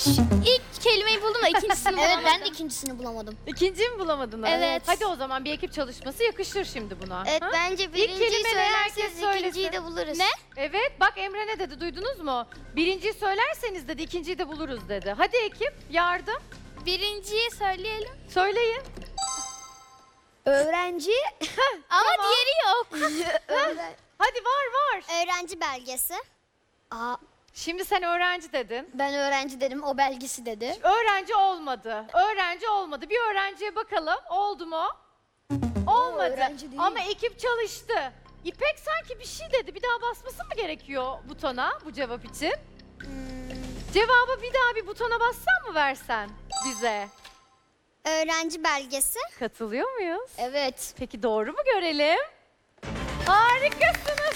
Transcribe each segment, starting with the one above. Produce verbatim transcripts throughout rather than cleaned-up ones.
İlk kelimeyi buldum da ikincisini Evet bulamadım. ben de ikincisini bulamadım. İkinciyi mi bulamadınız? Evet. Hadi o zaman bir ekip çalışması yakışır şimdi buna. Evet ha? bence birinciyi kelimeleri herkes söylerseniz söylesin. ikinciyi de buluruz. Ne? Evet bak Emre ne dedi duydunuz mu? Birinciyi söylerseniz dedi ikinciyi de buluruz dedi. Hadi ekip yardım Birinciyi söyleyelim. söyleyin. Öğrenci. Ama diğeri yok. Hadi var var. Öğrenci belgesi. Aa, Şimdi sen öğrenci dedin. Ben öğrenci dedim, o belgesi dedi. Öğrenci olmadı. Öğrenci olmadı. Bir öğrenciye bakalım. Oldu mu? Olmadı. öğrenci değil. Ama ekip çalıştı. İpek sanki bir şey dedi. Bir daha basması mı gerekiyor butona bu cevap için? Cevabı bir daha bir butona bassan mı versen bize? Öğrenci belgesi. Katılıyor muyuz? Evet. Peki doğru mu görelim? Harikasınız.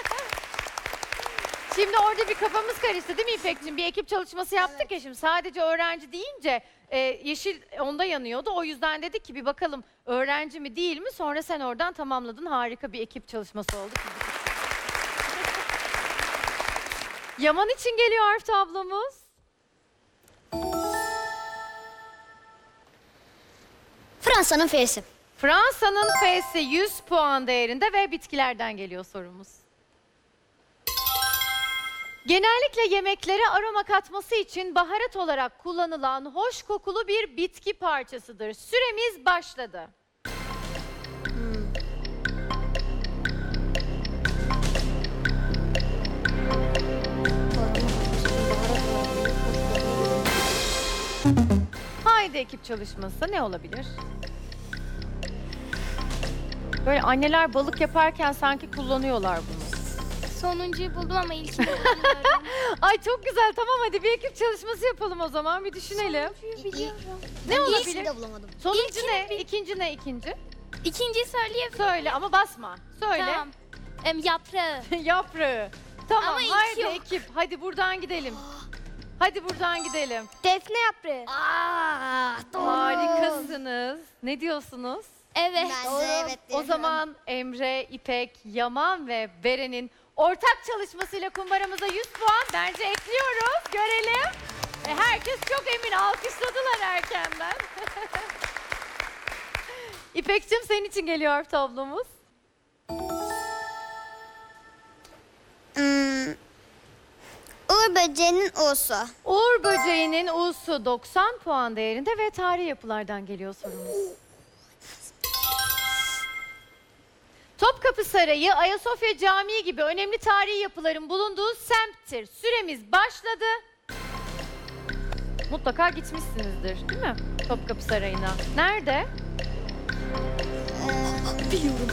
Şimdi orada bir kafamız karıştı değil mi İpek'ciğim? Bir ekip çalışması yaptık ya şimdi. Sadece öğrenci deyince e, yeşil onda yanıyordu. O yüzden dedik ki bir bakalım öğrenci mi değil mi? Sonra sen oradan tamamladın. Harika bir ekip çalışması oldu. Yaman için geliyor harf tablomuz. Fransa'nın F'si. Fransa'nın F'si yüz puan değerinde ve bitkilerden geliyor sorumuz. Genellikle yemeklere aroma katması için baharat olarak kullanılan hoş kokulu bir bitki parçasıdır. Süremiz başladı. Haydi ekip çalışması ne olabilir? Böyle anneler balık yaparken sanki kullanıyorlar bunu. Sonuncuyu buldum ama ilkini bulamıyorum. Ay çok güzel tamam hadi bir ekip çalışması yapalım o zaman bir düşünelim. Sonuncuyu biliyorum. Ne Ben olabilir? ikisini de bulamadım. Sonuncu İlkini ne? bil- İkinci ne? İkinci. İkinciyi söyleyebilir Söyle ama basma. Söyle. Tamam. Em, yaprağı. Yaprağı. Tamam Ama ilk haydi yok. ekip hadi buradan gidelim. Hadi buradan gidelim. defne yaprağı. Aa, doğru. Harikasınız. Ne diyorsunuz? Evet. Ben de evet O diyorum. zaman Emre, İpek, Yaman ve Beren'in ortak çalışmasıyla kumbaramıza yüz puan bence ekliyoruz. Görelim. E, herkes çok emin alkışladılar erkenden. İpek'cim senin için geliyor harf tablomuz. Hmm. Uğur böceğinin U'su. Uğur böceğinin U'su doksan puan değerinde ve tarihi yapılardan geliyor sorumuz. Topkapı Sarayı, Ayasofya Camii gibi önemli tarihi yapıların bulunduğu semttir. Süremiz başladı. Mutlaka gitmişsinizdir değil mi? Topkapı Sarayı'na. Nerede? Biliyorum.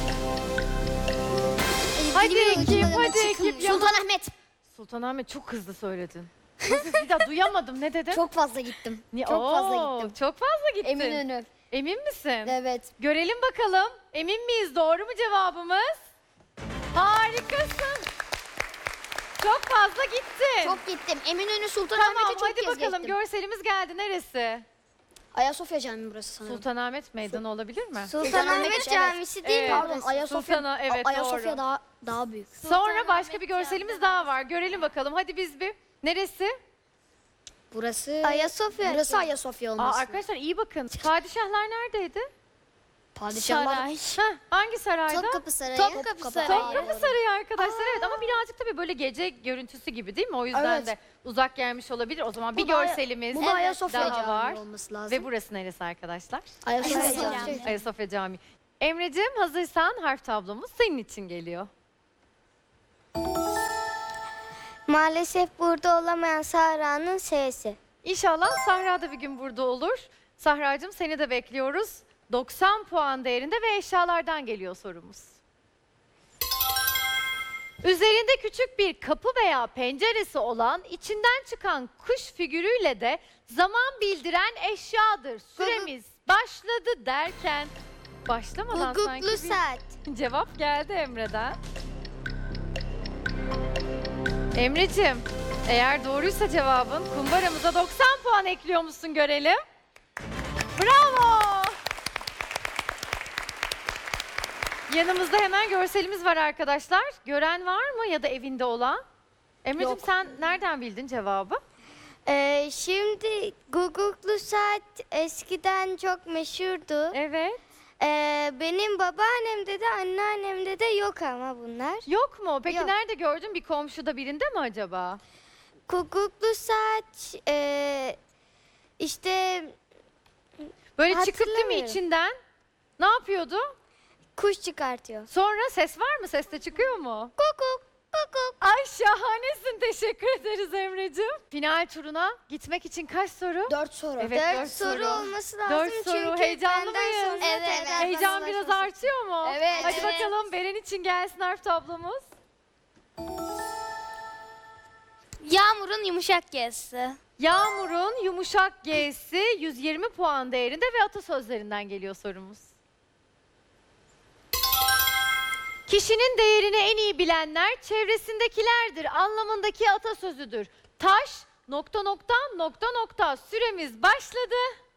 Hadi ekip, hadi ekip. Yaman. Sultanahmet. Sultanahmet çok hızlı söyledin. Nasıl? Bir daha duyamadım. Ne dedin? Çok fazla gittim. Ni- çok fazla Oo, gittim. Çok fazla gittin. Eminönü. Emin misin? Evet. Görelim bakalım. Emin miyiz? Doğru mu cevabımız? Harikasın. Çok fazla gittin. Çok gittim. Eminönü Sultanahmet'e Tamam çok hadi kez bakalım geçtim. görselimiz geldi. Neresi? Ayasofya Camii burası sanırım. Sultanahmet Meydanı olabilir mi? Sultanahmet evet. Camisi değil Evet. mi? Pardon Ayasofya. Sultana- evet, A- Ayasofya doğru. daha daha büyük. Sonra başka bir Sultanahmet görselimiz Camii. daha var. Görelim bakalım. Hadi biz bir. Neresi? Burası Ayasofya. Burası Ayasofya Aa, olması. arkadaşlar iyi bakın. Padişahlar neredeydi? Padişahlar. Saray. Heh, hangi sarayda? Topkapı Sarayı. Topkapı Sarayı. Topkapı Sarayı arkadaşlar. Evet ama birazcık tabii böyle gece görüntüsü gibi değil mi? O yüzden Evet. de uzak gelmiş olabilir. O zaman bir Bu da- görselimiz Bu da Ayasofya daha Camii var. olması lazım. Ve burası neresi arkadaşlar? Ayasofya Ayasofya Camii. Camii. Ayasofya Camii. Emre'cim hazırsan harf tablomuz senin için geliyor. Maalesef burada olamayan Sahra'nın S'si. İnşallah Sahra da bir gün burada olur. Sahra'cığım seni de bekliyoruz. doksan puan değerinde ve eşyalardan geliyor sorumuz. Üzerinde küçük bir kapı veya penceresi olan, içinden çıkan kuş figürüyle de zaman bildiren eşyadır. Süremiz başladı derken başlamadan sanki Guguklu bir saat. cevap geldi Emre'den. Emre'cim, eğer doğruysa cevabın kumbaramıza doksan puan ekliyor musun görelim. Bravo! Yanımızda hemen görselimiz var arkadaşlar. Gören var mı ya da evinde olan? Emre'cim Yok. sen nereden bildin cevabı? Ee, şimdi guguklu saat eskiden çok meşhurdu. Evet. Ee, benim babaannemde de anneannemde de yok ama bunlar. Yok mu? Peki Yok. nerede gördün? Bir komşuda birinde mi acaba? Guguklu saat e, işte Böyle çıkıp değil mi Hatırlamıyorum. içinden? Ne yapıyordu? kuş çıkartıyor. Sonra ses var mı? Ses de çıkıyor mu? Kukuk kukuk. Ay şahanesin. Teşekkür ederiz Emre'cim. Final turuna gitmek için kaç soru? Dört soru. Evet, Dört, dört soru, soru. olması lazım Dört soru. çünkü Heyecanlı benden mıyız? sonra Evet. tekrar Heyecan biraz karşılaşması. artıyor mu? Evet. Hadi Evet. bakalım Beren için gelsin harf tablomuz. Yağmurun yumuşak G'si. Yağmur'un yumuşak G'si yüz yirmi puan değerinde ve atasözlerinden geliyor sorumuz. Kişinin değerini en iyi bilenler çevresindekilerdir anlamındaki atasözüdür. Taş nokta nokta nokta nokta süremiz başladı.